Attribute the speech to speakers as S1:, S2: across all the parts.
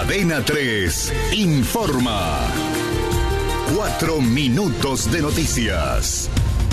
S1: Cadena 3 informa. 4 minutos de noticias.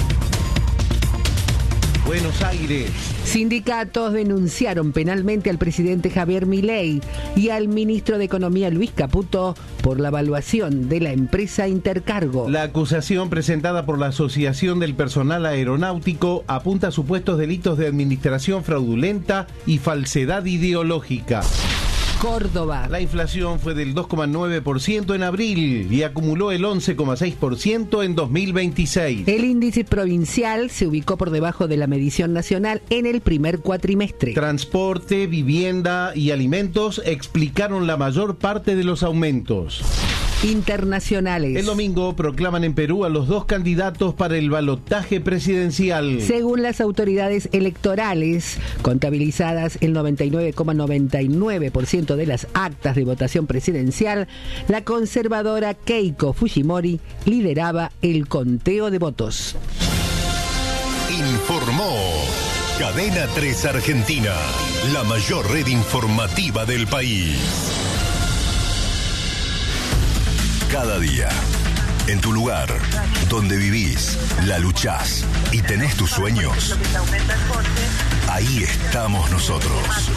S2: Buenos Aires.
S3: Sindicatos denunciaron penalmente al presidente Javier Milei y al ministro de Economía Luis Caputo por la evaluación de la empresa Intercargo.
S2: La acusación presentada por la Asociación del Personal Aeronáutico apunta a supuestos delitos de administración fraudulenta y falsedad ideológica.
S3: Córdoba.
S2: La inflación fue del 2,9% en abril y acumuló el 11,6% en 2026.
S3: El índice provincial se ubicó por debajo de la medición nacional en el primer cuatrimestre.
S2: Transporte, vivienda y alimentos explicaron la mayor parte de los aumentos.
S3: Internacionales.
S2: El domingo proclaman en Perú a los dos candidatos para el balotaje presidencial.
S3: Según las autoridades electorales, contabilizadas el 99,99% de las actas de votación presidencial, la conservadora Keiko Fujimori lideraba el conteo de votos.
S1: Informó Cadena 3 Argentina, la mayor red informativa del país. Cada día, en tu lugar, donde vivís, la luchás y tenés tus sueños, ahí estamos nosotros.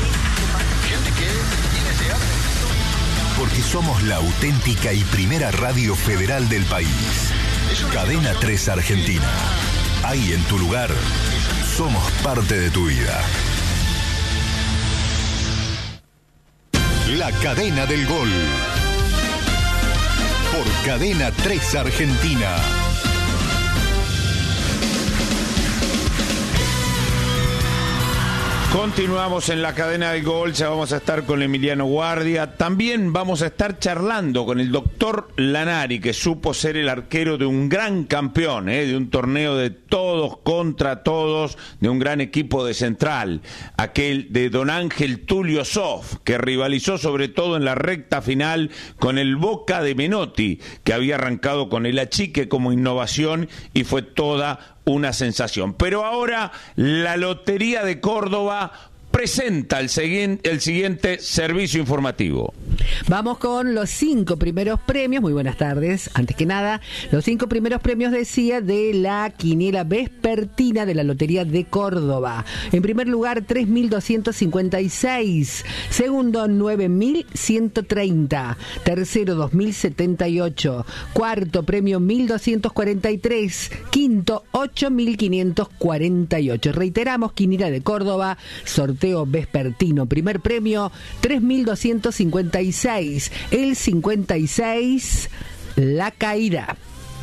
S1: Porque somos la auténtica y primera radio federal del país. Cadena 3 Argentina. Ahí en tu lugar, somos parte de tu vida. La cadena del gol. Por Cadena 3 Argentina.
S4: Continuamos en la cadena del gol, ya vamos a estar con Emiliano Guardia. También vamos a estar charlando con el doctor Lanari, que supo ser el arquero de un gran campeón, de un torneo de todos contra todos, de un gran equipo de Central, aquel de Don Ángel Tulio Zof, que rivalizó sobre todo en la recta final con el Boca de Menotti, que había arrancado con el Achique como innovación y fue toda una sensación. Pero ahora la Lotería de Córdoba presenta el siguiente servicio informativo.
S3: Vamos con los 5 primeros premios. Muy buenas tardes. Antes que nada, los 5 primeros premios, decía, de la quiniela vespertina de la Lotería de Córdoba. En primer lugar, 3.256. Segundo, 9.130. Tercero, 2.078. Cuarto, premio 1.243. Quinto, 8.548. Reiteramos, quiniela de Córdoba, sorteo vespertino. Primer premio, 3.256. El 56, la caída.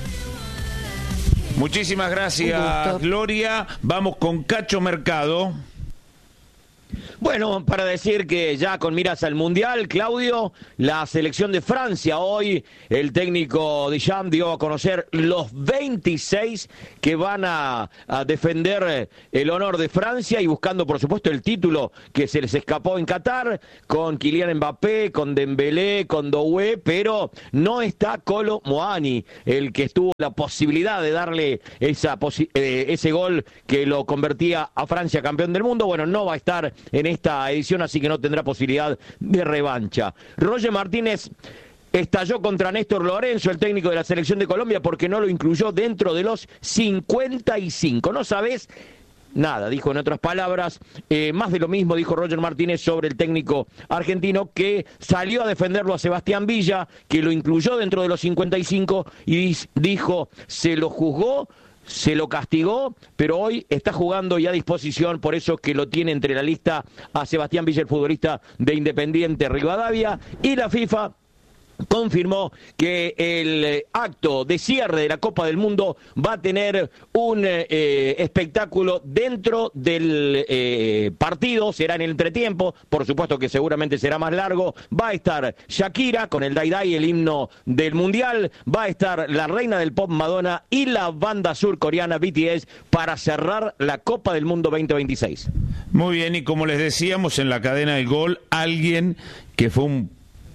S4: Muchísimas gracias, Gloria. Vamos con Cacho Mercado.
S5: Bueno, para decir que ya con miras al Mundial, Claudio, la selección de Francia hoy, el técnico Deschamps dio a conocer los 26 que van a defender el honor de Francia y buscando, por supuesto, el título que se les escapó en Qatar, con Kylian Mbappé, con Dembélé, con Doué, pero no está Kolo Muani, el que tuvo la posibilidad de darle ese gol que lo convertía a Francia campeón del mundo. Bueno, no va a estar en esta edición, así que no tendrá posibilidad de revancha. Roger Martínez estalló contra Néstor Lorenzo, el técnico de la selección de Colombia, porque no lo incluyó dentro de los 55. No sabés nada, dijo en otras palabras. Más de lo mismo dijo Roger Martínez sobre el técnico argentino, que salió a defenderlo a Sebastián Villa, que lo incluyó dentro de los 55 y dijo, se lo juzgó, se lo castigó, pero hoy está jugando y a disposición, por eso que lo tiene entre la lista a Sebastián Villa, el futbolista de Independiente Rivadavia. Y la FIFA confirmó que el acto de cierre de la Copa del Mundo va a tener un espectáculo dentro del partido, será en el entretiempo, por supuesto que seguramente será más largo. Va a estar Shakira con el Dai Dai, el himno del Mundial, va a estar la reina del pop Madonna y la banda surcoreana BTS para cerrar la Copa del Mundo 2026.
S4: Muy bien, y como les decíamos en la cadena del gol, alguien que fue un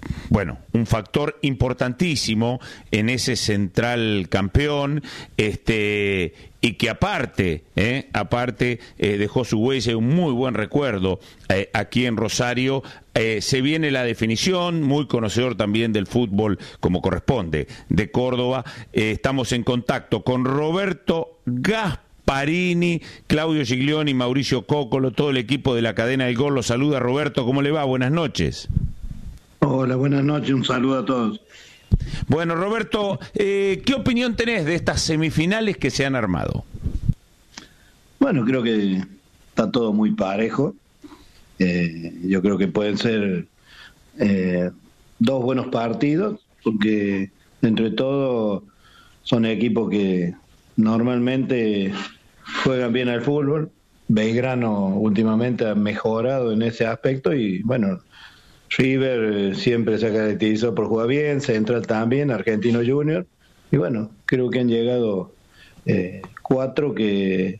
S4: bueno, un factor importantísimo en ese central campeón, y que aparte dejó su huella y un muy buen recuerdo aquí en Rosario. Se viene la definición, muy conocedor también del fútbol como corresponde, de Córdoba. Estamos en contacto con Roberto Gasparini, Claudio Giglioni, Mauricio Cóccolo, todo el equipo de la Cadena del Gol. Los saluda Roberto, ¿cómo le va? Buenas noches.
S6: Hola, buenas noches, un saludo a todos.
S4: Bueno, Roberto, ¿qué opinión tenés de estas semifinales que se han armado?
S6: Bueno, creo que está todo muy parejo. Yo creo que pueden ser dos buenos partidos, porque entre todo son equipos que normalmente juegan bien al fútbol. Belgrano últimamente ha mejorado en ese aspecto y bueno, River siempre se ha caracterizado por jugar bien, Central también, Argentino Junior, y bueno, creo que han llegado 4 que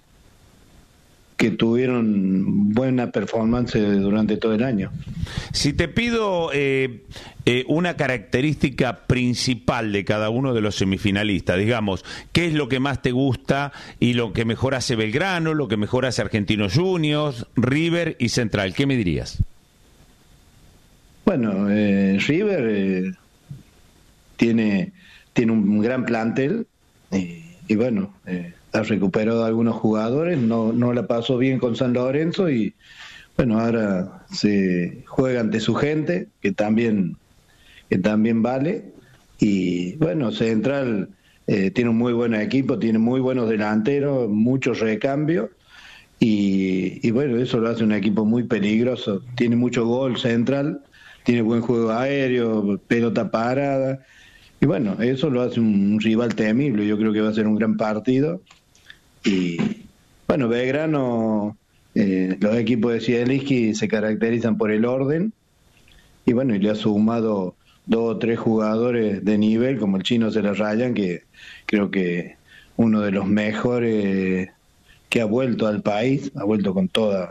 S6: tuvieron buena performance durante todo el año.
S4: Si te pido una característica principal de cada uno de los semifinalistas, digamos, ¿qué es lo que más te gusta y lo que mejor hace Belgrano, lo que mejor hace Argentinos Juniors, River y Central? ¿Qué me dirías?
S6: Bueno, River tiene un gran plantel y bueno, ha recuperado a algunos jugadores, no la pasó bien con San Lorenzo y bueno, ahora se juega ante su gente, que también vale, y bueno, Central tiene un muy buen equipo, tiene muy buenos delanteros, muchos recambios, y bueno, eso lo hace un equipo muy peligroso, tiene mucho gol Central, tiene buen juego aéreo, pelota parada, y bueno, eso lo hace un rival temible, yo creo que va a ser un gran partido. Y bueno, Belgrano, los equipos de Zielinski se caracterizan por el orden, y bueno, y le ha sumado 2 o 3 jugadores de nivel, como el chino Zelarayan, que creo que uno de los mejores que ha vuelto al país, ha vuelto con toda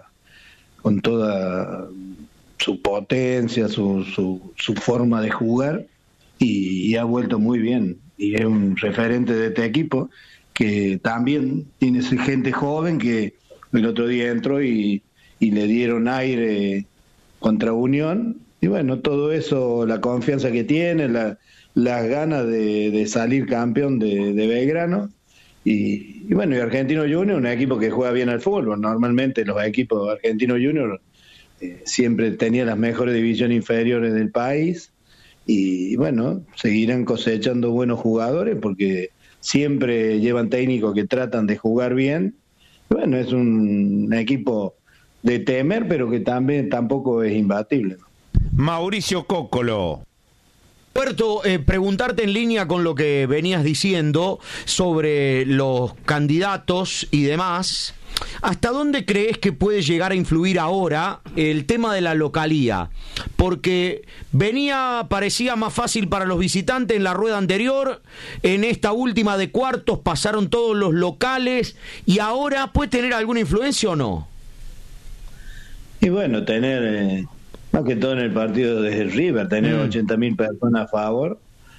S6: su potencia, su forma de jugar, y ha vuelto muy bien, y es un referente de este equipo, que también tiene gente joven que el otro día entró y le dieron aire contra Unión, y bueno, todo eso, la confianza que tiene, las ganas de salir campeón de Belgrano, y bueno, y Argentino Junior, un equipo que juega bien al fútbol. Normalmente los equipos de Argentino Junior siempre tenían las mejores divisiones inferiores del país, y bueno, seguirán cosechando buenos jugadores porque siempre llevan técnicos que tratan de jugar bien. Bueno, es un equipo de temer, pero que tampoco es imbatible.
S4: Mauricio Cóccolo.
S7: Roberto, preguntarte en línea con lo que venías diciendo sobre los candidatos y demás, ¿hasta dónde crees que puede llegar a influir ahora el tema de la localía? Porque parecía más fácil para los visitantes en la rueda anterior, en esta última de cuartos pasaron todos los locales, y ahora ¿puede tener alguna influencia o no?
S6: Y bueno, tener... más que todo en el partido de River, tener 80.000 personas a favor,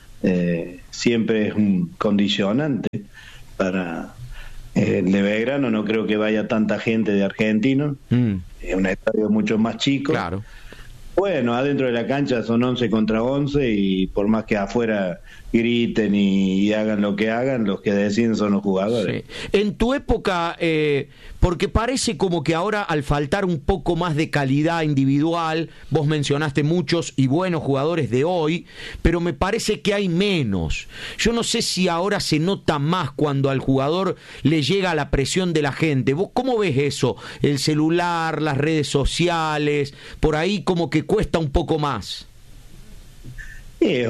S6: siempre es un condicionante para el de Belgrano. No creo que vaya tanta gente de Argentinos, es un estadio mucho más chico.
S7: Claro.
S6: Bueno, adentro de la cancha son 11 contra 11 y por más que afuera griten y hagan lo que hagan, los que deciden son los jugadores.
S7: Sí. En tu época, porque parece como que ahora al faltar un poco más de calidad individual, vos mencionaste muchos y buenos jugadores de hoy, pero me parece que hay menos. Yo no sé si ahora se nota más cuando al jugador le llega la presión de la gente. ¿Vos cómo ves eso? El celular, las redes sociales, por ahí como que cuesta un poco más.
S6: Es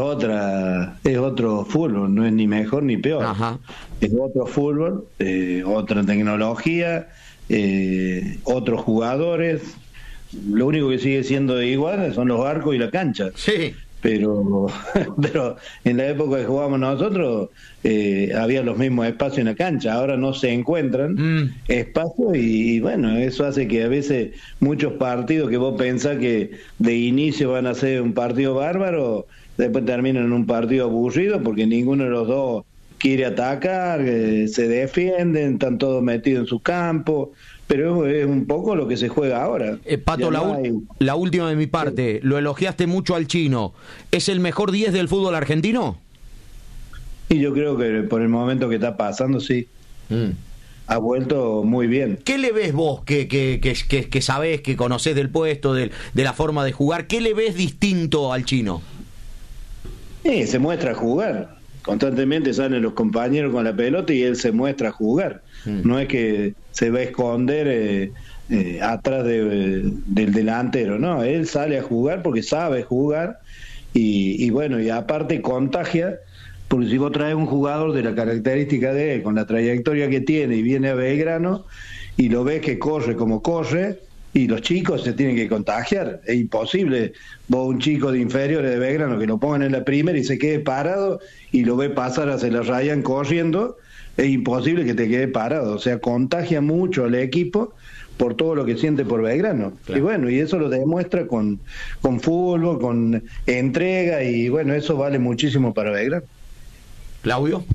S6: otro fútbol, no es ni mejor ni peor.
S7: Ajá.
S6: Es otro fútbol, otra tecnología, otros jugadores. Lo único que sigue siendo igual son los arcos y la cancha.
S7: Sí.
S6: pero en la época que jugábamos nosotros había los mismos espacios en la cancha, ahora no se encuentran espacios y bueno, eso hace que a veces muchos partidos que vos pensás que de inicio van a ser un partido bárbaro, después terminan en un partido aburrido porque ninguno de los dos quiere atacar, se defienden, están todos metidos en su campo. Pero es un poco lo que se juega ahora.
S7: Pato, la última de mi parte. Lo elogiaste mucho al Chino. ¿Es el mejor 10 del fútbol argentino?
S6: Y yo creo que por el momento que está pasando, sí. Ha vuelto muy bien.
S7: ¿Qué le ves vos que sabés, que conocés del puesto, de la forma de jugar? ¿Qué le ves distinto al Chino?
S6: Se muestra a jugar. Constantemente salen los compañeros con la pelota y él se muestra a jugar. No es que se va a esconder atrás del delantero, no, él sale a jugar porque sabe jugar y bueno, y aparte contagia, porque si vos traes un jugador de la característica de él, con la trayectoria que tiene y viene a Belgrano y lo ves que corre como corre, y los chicos se tienen que contagiar, es imposible vos un chico de inferiores de Belgrano que lo pongan en la primera y se quede parado y lo ve pasar hacia la Ryan corriendo, es imposible que te quede parado, o sea, contagia mucho al equipo por todo lo que siente por Belgrano. Claro. Y bueno, y eso lo demuestra con fútbol, con entrega, y bueno, eso vale muchísimo para Belgrano.
S7: Claudio.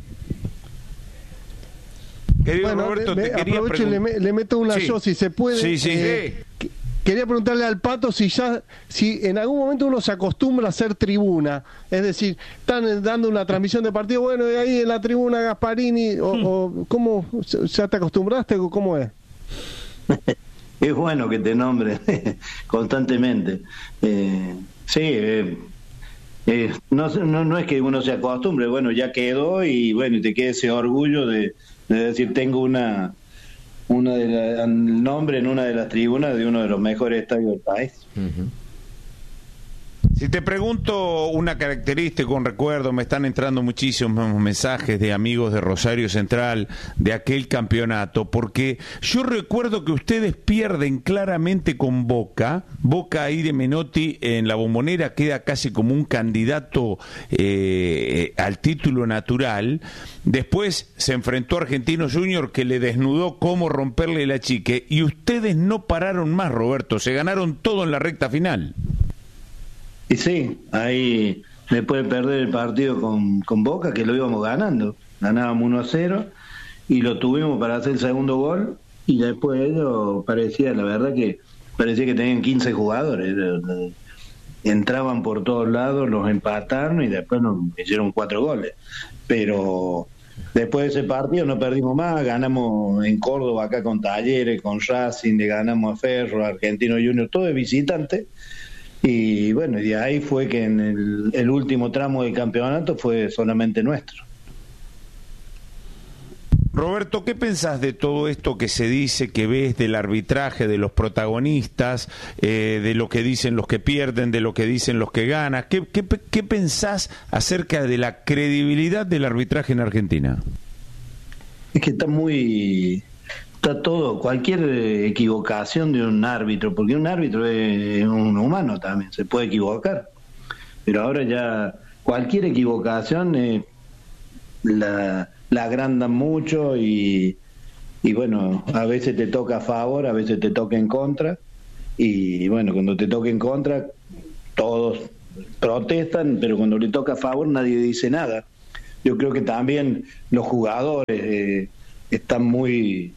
S4: Querido
S8: bueno,
S4: Roberto, te quería
S8: aprovecho y le meto una yo, si se puede.
S4: Sí.
S8: Quería preguntarle al Pato si en algún momento uno se acostumbra a ser tribuna, es decir, están dando una transmisión de partido, bueno, y ahí en la tribuna Gasparini, o ¿cómo ya te acostumbraste o cómo es?
S6: Es bueno que te nombren constantemente. No es que uno se acostumbre, bueno, ya quedó y bueno, y te queda ese orgullo de decir, tengo el nombre en una de las tribunas de uno de los mejores estadios del país.
S4: Si te pregunto una característica, un recuerdo, me están entrando muchísimos mensajes de amigos de Rosario Central, de aquel campeonato, porque yo recuerdo que ustedes pierden claramente con Boca ahí de Menotti en la Bombonera, queda casi como un candidato al título natural. Después se enfrentó a Argentinos Junior, que le desnudó cómo romperle la chique, y ustedes no pararon más, Roberto, se ganaron todo en la recta final.
S6: Y sí, ahí después de perder el partido con Boca, que lo íbamos ganábamos 1-0 y lo tuvimos para hacer el segundo gol, y después ellos parecía que tenían 15 jugadores, entraban por todos lados, los empataron y después nos hicieron 4 goles, pero después de ese partido no perdimos más, ganamos en Córdoba acá con Talleres, con Racing, le ganamos a Ferro, a Argentino Junior, todo de visitante. Y bueno, y de ahí fue que en el último tramo del campeonato fue solamente nuestro.
S4: Roberto, ¿qué pensás de todo esto que se dice, que ves del arbitraje, de los protagonistas, de lo que dicen los que pierden, de lo que dicen los que ganan? ¿Qué pensás acerca de la credibilidad del arbitraje en Argentina?
S6: Es que está todo, cualquier equivocación de un árbitro, porque un árbitro es un humano también, se puede equivocar, pero ahora ya cualquier equivocación la agrandan mucho y bueno, a veces te toca a favor, a veces te toca en contra, y bueno, cuando te toca en contra todos protestan, pero cuando le toca a favor nadie dice nada. Yo creo que también los jugadores están muy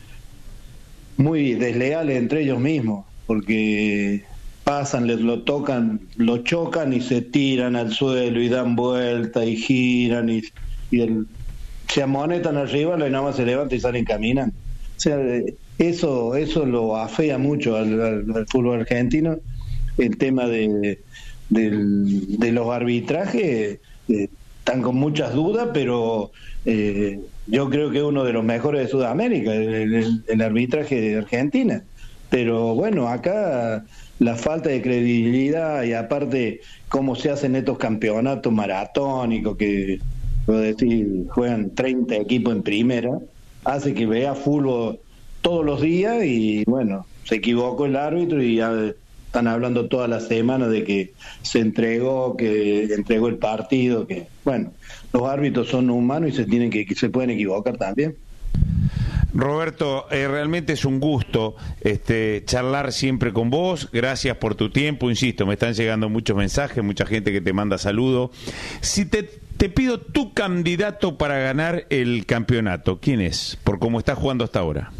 S6: desleales entre ellos mismos, porque pasan, les lo tocan, lo chocan y se tiran al suelo y dan vuelta y giran y se amonetan arriba, y nada más se levantan y salen caminando. O sea, eso lo afea mucho al fútbol argentino, el tema de los arbitrajes. Están con muchas dudas, pero yo creo que es uno de los mejores de Sudamérica, el arbitraje de Argentina. Pero bueno, acá la falta de credibilidad y aparte cómo se hacen estos campeonatos maratónicos que, puedo decir, juegan 30 equipos en primera, hace que vea fútbol todos los días y bueno, se equivocó el árbitro y están hablando toda la semana de que se entregó el partido, que bueno, los árbitros son humanos y se pueden equivocar también.
S4: Roberto, realmente es un gusto charlar siempre con vos. Gracias por tu tiempo. Insisto, me están llegando muchos mensajes, mucha gente que te manda saludos. Si te pido tu candidato para ganar el campeonato, ¿quién es? Por cómo está jugando hasta ahora.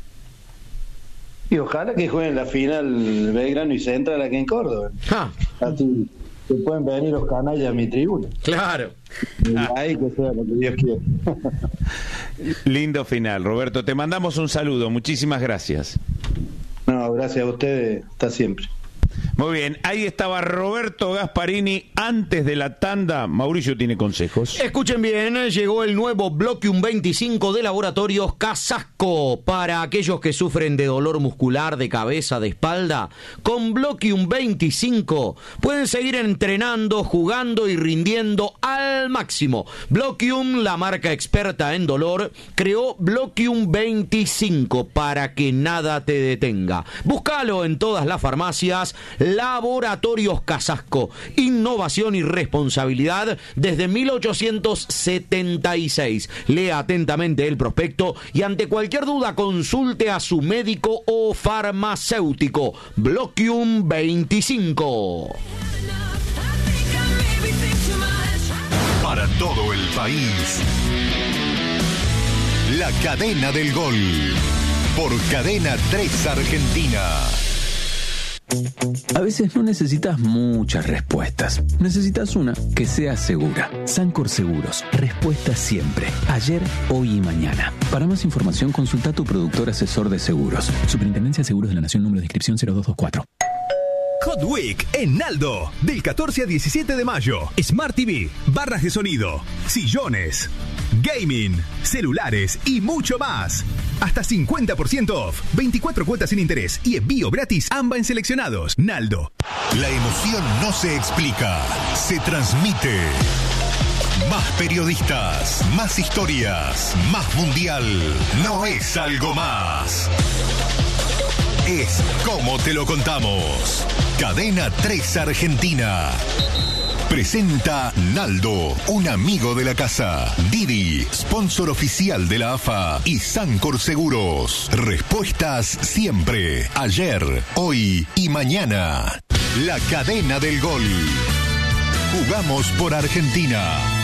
S6: Y ojalá que jueguen la final Belgrano y Central aquí en Córdoba. Así que pueden venir los canallas a mi tribuna.
S7: Claro.
S6: Ahí que sea lo que Dios quiera.
S4: Lindo final, Roberto. Te mandamos un saludo. Muchísimas gracias.
S6: No, gracias a ustedes. Hasta siempre.
S4: Muy bien, ahí estaba Roberto Gasparini. Antes de la tanda, Mauricio tiene consejos.
S7: Escuchen bien, llegó el nuevo Bloquium 25 de Laboratorios Casasco. Para aquellos que sufren de dolor muscular, de cabeza, de espalda, con Bloquium 25 pueden seguir entrenando, jugando y rindiendo al máximo. Bloquium, la marca experta en dolor, creó Bloquium 25 para que nada te detenga. Búscalo en todas las farmacias. Laboratorios Casasco, innovación y responsabilidad desde 1876. Lea atentamente el prospecto y ante cualquier duda consulte a su médico o farmacéutico. Bloquium 25.
S1: Para todo el país, la cadena del gol, por Cadena 3 Argentina.
S9: A veces no necesitas muchas respuestas. Necesitas una que sea segura. Sancor Seguros. Respuesta siempre. Ayer, hoy y mañana. Para más información, consulta a tu productor asesor de seguros. Superintendencia de Seguros de la Nación, número de inscripción 0224.
S10: Hot Week en Naldo, del 14 al 17 de mayo. Smart TV, barras de sonido, sillones, gaming, celulares y mucho más. Hasta 50% off, 24 cuotas sin interés y envío gratis AMBA en seleccionados. Naldo.
S1: La emoción no se explica, se transmite. Más periodistas, más historias, más mundial. No es algo más. Es como te lo contamos. Cadena 3 Argentina. Presenta Naldo, un amigo de la casa. Didi, sponsor oficial de la AFA y Sancor Seguros. Respuestas siempre, ayer, hoy y mañana. La cadena del gol. Jugamos por Argentina.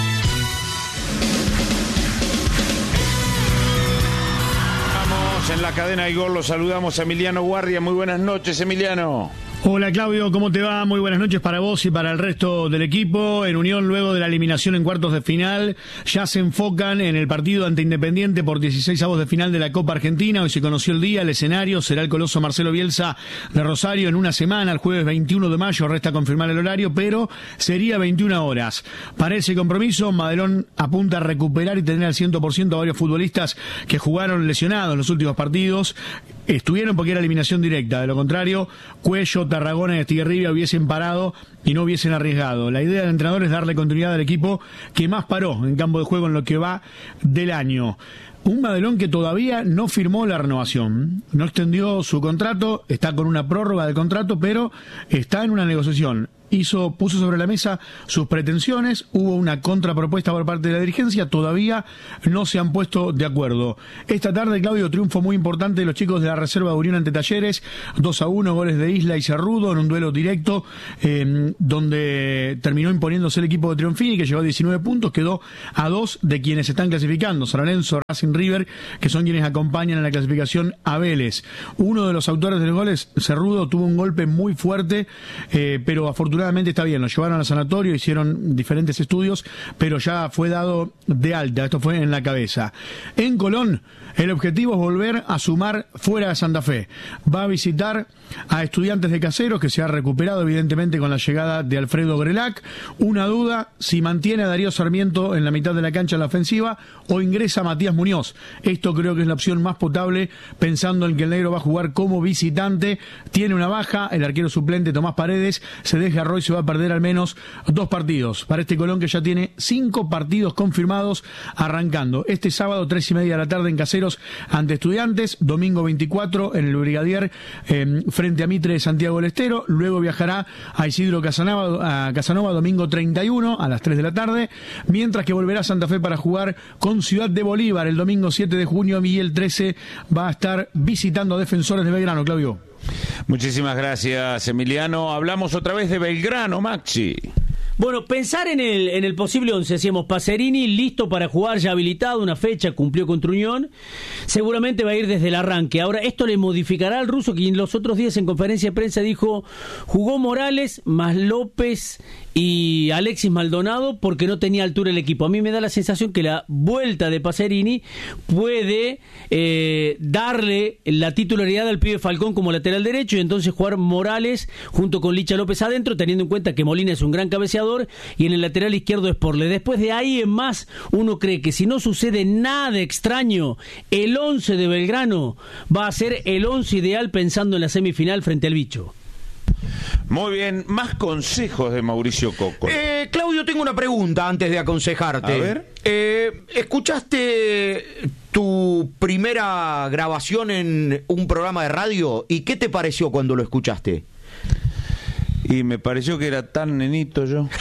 S4: Vamos en la cadena del gol, los saludamos a Emiliano Guardia. Muy buenas noches, Emiliano.
S11: Hola Claudio, ¿cómo te va? Muy buenas noches para vos y para el resto del equipo. En Unión, luego de la eliminación en cuartos de final, ya se enfocan en el partido ante Independiente por 16avos de final de la Copa Argentina. Hoy se conoció el día, el escenario, será el Coloso Marcelo Bielsa de Rosario en una semana, el jueves 21 de mayo, resta confirmar el horario, pero sería 21 horas. Para ese compromiso, Madelón apunta a recuperar y tener al 100% a varios futbolistas que jugaron lesionados en los últimos partidos. Estuvieron porque era eliminación directa, de lo contrario, Cuello, Tarragona y Estigarribia hubiesen parado y no hubiesen arriesgado. La idea del entrenador es darle continuidad al equipo que más paró en campo de juego en lo que va del año. Un Madelón que todavía no firmó la renovación, no extendió su contrato, está con una prórroga del contrato, pero está en una negociación. Puso sobre la mesa sus pretensiones, hubo una contrapropuesta por parte de la dirigencia, todavía no se han puesto de acuerdo. Esta tarde, Claudio, triunfo muy importante de los chicos de la reserva de Unión ante Talleres, 2-1, goles de Isla y Cerrudo en un duelo directo, donde terminó imponiéndose el equipo de Trionfini, que llegó a 19 puntos, quedó a 2 de quienes están clasificando, San Lorenzo, Racing River, que son quienes acompañan en la clasificación a Vélez. Uno de los autores de los goles, Cerrudo, tuvo un golpe muy fuerte, pero afortunadamente está bien, lo llevaron al sanatorio, hicieron diferentes estudios, pero ya fue dado de alta, esto fue en la cabeza. En Colón, el objetivo es volver a sumar fuera de Santa Fe. Va a visitar a Estudiantes de Caseros, que se ha recuperado evidentemente con la llegada de Alfredo Grelac. Una duda, si mantiene a Darío Sarmiento en la mitad de la cancha en la ofensiva o ingresa a Matías Muñoz. Esto creo que es la opción más potable, pensando en que el negro va a jugar como visitante. Tiene una baja, el arquero suplente Tomás Paredes se desgarró Roy se va a perder al menos 2 partidos. Para este Colón que ya tiene 5 partidos confirmados arrancando. Este sábado 3:30 de la tarde en Caseros ante Estudiantes, domingo 24 en el Brigadier frente a Mitre de Santiago del Estero, luego viajará a Isidro Casanova domingo 31 a las 3 de la tarde, mientras que volverá a Santa Fe para jugar con Ciudad de Bolívar el domingo 7 de junio y el 13 va a estar visitando a Defensores de Belgrano. Claudio.
S4: Muchísimas gracias, Emiliano. Hablamos otra vez de Belgrano, Maxi.
S12: Bueno, pensar en el posible 11, decíamos, Pacerini listo para jugar, ya habilitado, una fecha, cumplió con Truñón, seguramente va a ir desde el arranque. Ahora, esto le modificará al ruso, quien los otros días en conferencia de prensa dijo, jugó Morales más López y Alexis Maldonado porque no tenía altura el equipo. A mí me da la sensación que la vuelta de Pacerini puede darle la titularidad al pibe Falcón como lateral derecho y entonces jugar Morales junto con Licha López adentro, teniendo en cuenta que Molina es un gran cabeceador y en el lateral izquierdo es Porle. Después de ahí en más, uno cree que si no sucede nada extraño, el 11 de Belgrano va a ser el 11 ideal pensando en la semifinal frente al Bicho.
S4: Muy bien, más consejos de Mauricio Coco.
S7: Claudio, tengo una pregunta antes de aconsejarte.
S4: A ver.
S7: ¿Escuchaste tu primera grabación en un programa de radio? ¿Y qué te pareció cuando lo escuchaste?
S4: Y me pareció que era tan nenito yo.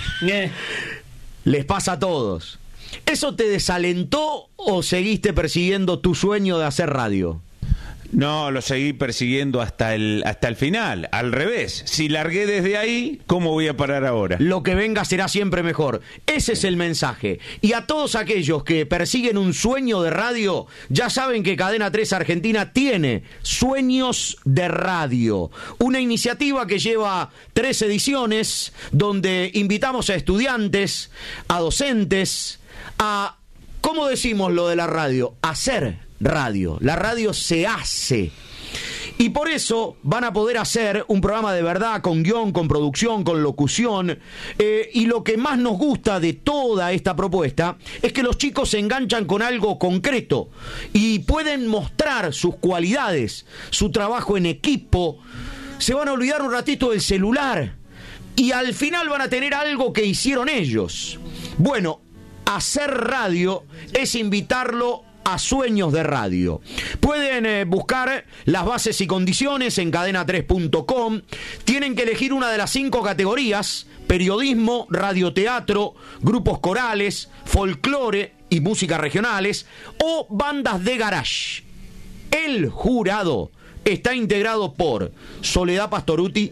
S7: Les pasa a todos. ¿Eso te desalentó o seguiste persiguiendo tu sueño de hacer radio?
S4: No, lo seguí persiguiendo hasta el final. Al revés, si largué desde ahí, ¿cómo voy a parar ahora?
S7: Lo que venga será siempre mejor. Ese es el mensaje. Y a todos aquellos que persiguen un sueño de radio, ya saben que Cadena 3 Argentina tiene Sueños de Radio. Una iniciativa que lleva 3 ediciones, donde invitamos a estudiantes, a docentes, a, ¿cómo decimos lo de la radio? Hacer radio. La radio se hace. Y por eso van a poder hacer un programa de verdad, con guión, con producción, con locución. Y lo que más nos gusta de toda esta propuesta es que los chicos se enganchan con algo concreto y pueden mostrar sus cualidades, su trabajo en equipo. Se van a olvidar un ratito del celular y al final van a tener algo que hicieron ellos. Bueno, hacer radio es invitarlo a Sueños de Radio. Pueden buscar las bases y condiciones en cadena3.com. Tienen que elegir una de las 5 categorías: periodismo, radioteatro, grupos corales, folclore y música regionales o bandas de garage. El jurado está integrado por Soledad Pastoruti,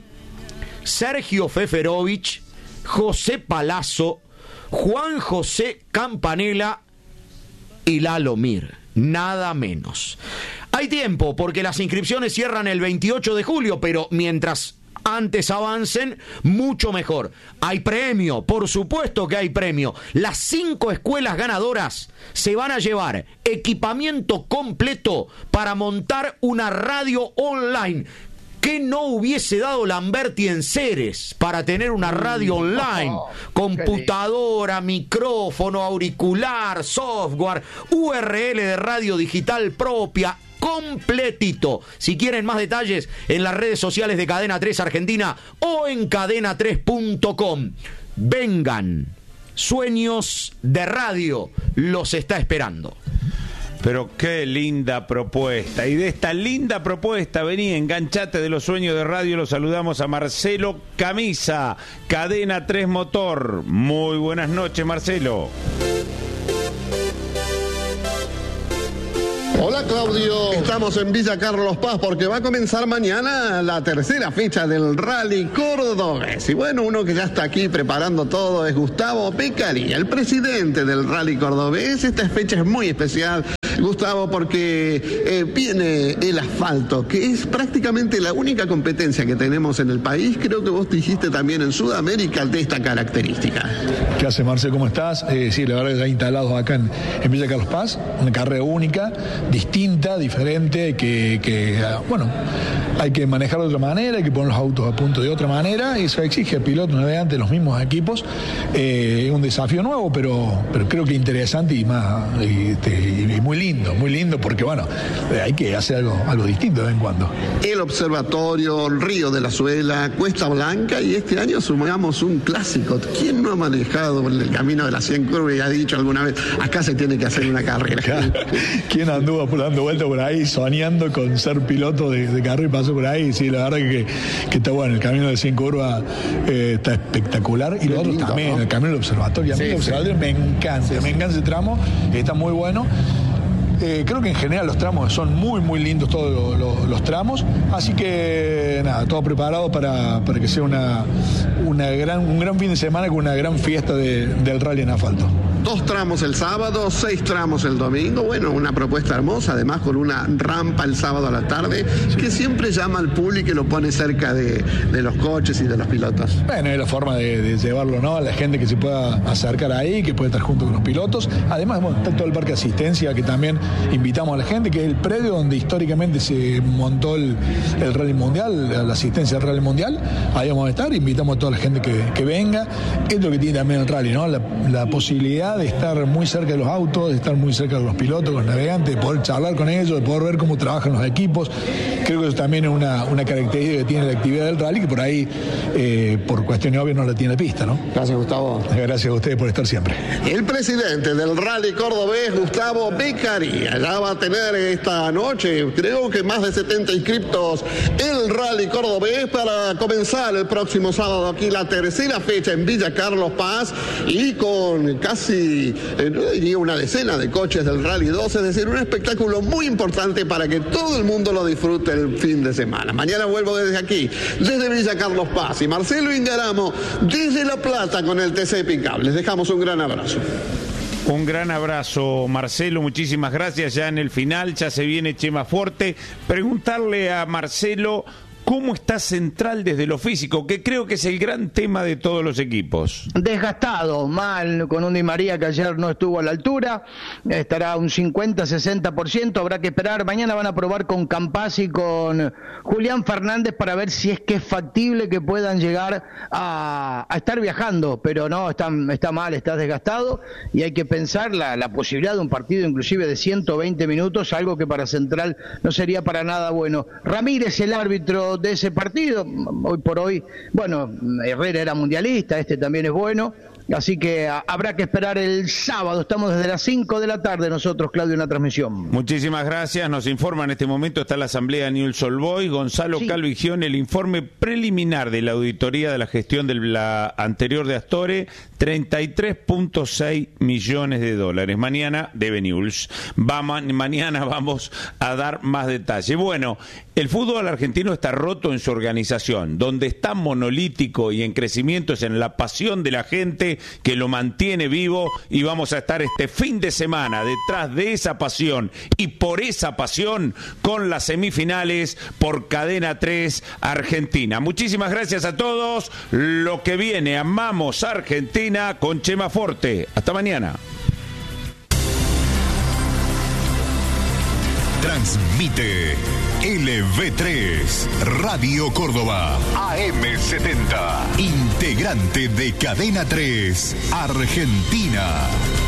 S7: Sergio Feferovich, José Palazzo, Juan José Campanella y Lalo Mir, nada menos. Hay tiempo porque las inscripciones cierran el 28 de julio, pero mientras antes avancen, mucho mejor. Hay premio, por supuesto que hay premio. Las 5 escuelas ganadoras se van a llevar equipamiento completo para montar una radio online. ¿Qué no hubiese dado Lamberti en Ceres para tener una radio online? Computadora, micrófono, auricular, software, URL de radio digital propia, completito. Si quieren más detalles, en las redes sociales de Cadena 3 Argentina o en cadena3.com. Vengan, Sueños de Radio los está esperando.
S4: Pero qué linda propuesta. Y de esta linda propuesta, vení, enganchate de los Sueños de Radio. Los saludamos a Marcelo Camisa, Cadena 3 Motor. Muy buenas noches, Marcelo.
S13: Hola Claudio, estamos en Villa Carlos Paz porque va a comenzar mañana la tercera fecha del Rally Cordobés. Y bueno, uno que ya está aquí preparando todo es Gustavo Pecaría, el presidente del Rally Cordobés. Esta fecha es muy especial, Gustavo, porque viene el asfalto, que es prácticamente la única competencia que tenemos en el país. Creo que vos dijiste también en Sudamérica de esta característica.
S14: ¿Qué hace, Marcelo? ¿Cómo estás? Sí, la verdad que ya instalados acá en Villa Carlos Paz, una carrera única, distinta, diferente, que bueno, hay que manejar de otra manera, hay que poner los autos a punto de otra manera, y eso exige pilotos navegantes, los mismos equipos. Es un desafío nuevo, pero creo que interesante y muy lindo. muy lindo, porque bueno, hay que hacer algo distinto de vez en cuando.
S13: El observatorio, Río de la Suela, Cuesta Blanca, y este año sumamos un clásico. ¿Quién no ha manejado el camino de las 100 curvas y ha dicho alguna vez, acá se tiene que hacer una carrera?
S14: ¿Quién anduvo dando vueltas por ahí, soñando con ser piloto de carrera y pasó por ahí? Sí, la verdad que está bueno. El camino de 100 curvas está espectacular. Y lo otro también, ¿no? El camino del observatorio. A mí el observatorio me encanta ese tramo, está muy bueno. Creo que en general los tramos son muy lindos, todos los tramos, así que nada, todo preparado para que sea un gran fin de semana con una gran fiesta del rally en asfalto.
S13: 2 tramos el sábado, 6 tramos el domingo. Bueno, una propuesta hermosa, además con una rampa el sábado a la tarde, que siempre llama al público y lo pone cerca de los coches y de los pilotos.
S14: Bueno, es la forma de llevarlo, ¿no? A la gente que se pueda acercar ahí, que puede estar junto con los pilotos. Además, bueno, está todo el parque de asistencia, que también invitamos a la gente, que es el predio donde históricamente se montó el Rally Mundial, la asistencia del Rally Mundial. Ahí vamos a estar, invitamos a toda la gente que venga. Es lo que tiene también el rally, ¿no? La posibilidad de estar muy cerca de los autos, de estar muy cerca de los pilotos, los navegantes, de poder charlar con ellos, de poder ver cómo trabajan los equipos. Creo que eso también es una característica que tiene la actividad del rally, que por ahí, por cuestiones obvias, no la tiene pista, ¿no?
S13: Gracias, Gustavo.
S14: Gracias a ustedes por estar siempre.
S13: El presidente del Rally Cordobés, Gustavo Beccaria, ya va a tener esta noche, creo que más de 70 inscriptos, el Rally Cordobés, para comenzar el próximo sábado aquí la tercera fecha en Villa Carlos Paz, y con casi diría una decena de coches del Rally 2, es decir, un espectáculo muy importante para que todo el mundo lo disfrute el fin de semana. Mañana vuelvo desde aquí, desde Villa Carlos Paz, y Marcelo Ingaramo desde La Plata con el TC Pickup. Les dejamos un gran abrazo.
S4: Un gran abrazo, Marcelo, muchísimas gracias. Ya en el final, ya se viene Chema Forte. Preguntarle a Marcelo cómo está Central desde lo físico, que creo que es el gran tema de todos los equipos.
S15: Desgastado, mal, con un Di María que ayer no estuvo a la altura, estará un 50-60%, habrá que esperar. Mañana van a probar con Campas y con Julián Fernández para ver si es que es factible que puedan llegar a estar viajando, pero no, está mal, está desgastado, y hay que pensar la posibilidad de un partido inclusive de 120 minutos, algo que para Central no sería para nada bueno. Ramírez, el árbitro de ese partido, hoy por hoy, bueno, Herrera era mundialista, este también es bueno, así que habrá que esperar el sábado. Estamos desde las 5 de la tarde nosotros, Claudio, en la transmisión.
S4: Muchísimas gracias. Nos informa en este momento, está la asamblea de Newell's Old Boys. Gonzalo Calvigione, el informe preliminar de la auditoría de la gestión de la anterior de Astore, 33.6 millones de dólares. Mañana debe Newell's. Mañana vamos a dar más detalles. Bueno, el fútbol argentino está roto en su organización. Donde está monolítico y en crecimiento es en la pasión de la gente que lo mantiene vivo, y vamos a estar este fin de semana detrás de esa pasión y por esa pasión con las semifinales por Cadena 3 Argentina. Muchísimas gracias a todos. Lo que viene, amamos Argentina con Chema Forte. Hasta mañana.
S1: Transmite LV3 Radio Córdoba AM70, integrante de Cadena 3 Argentina.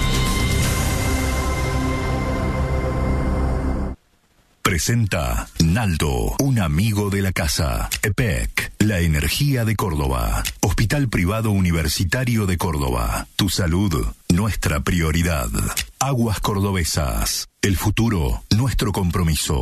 S1: Presenta Naldo, un amigo de la casa. EPEC, la energía de Córdoba. Hospital Privado Universitario de Córdoba. Tu salud, nuestra prioridad. Aguas Cordobesas, el futuro, nuestro compromiso.